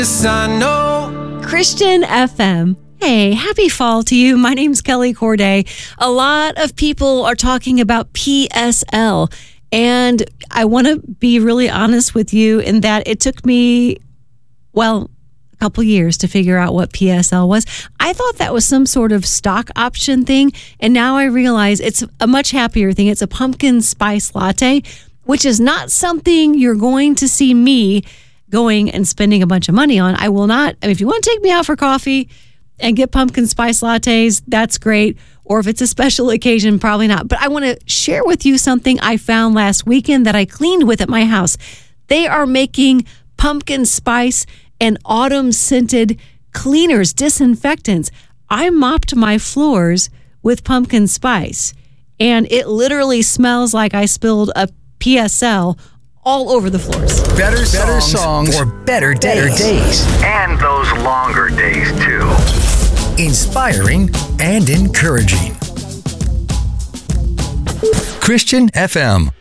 Yes, I know. Christian FM. Hey, happy fall to you. My name's Kelly Corday. A lot of people are talking about PSL, and I want to be really honest with you in that it took me, a couple years to figure out what PSL was. I thought that was some sort of stock option thing, and now I realize it's a much happier thing. It's a pumpkin spice latte, which is not something you're going to see me going and spending a bunch of money on. I will not. I mean, if you want to take me out for coffee and get pumpkin spice lattes, that's great. Or if it's a special occasion, probably not. But I want to share with you something I found last weekend that I cleaned with at my house. They are making pumpkin spice and autumn scented cleaners, disinfectants. I mopped my floors with pumpkin spice, and it literally smells like I spilled a PSL all over the floors. Better songs for better days. And those longer days, too. Inspiring and encouraging. Christian FM.